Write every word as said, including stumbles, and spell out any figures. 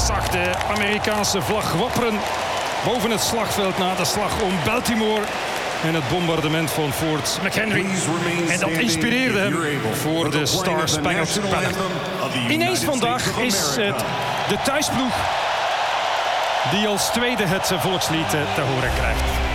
zag de Amerikaanse vlag wapperen boven het slagveld na de slag om Baltimore en het bombardement van Fort McHenry. En dat inspireerde hem voor de Star Spangled Banner. Ineens vandaag is het de thuisploeg die als tweede het volkslied te horen krijgt.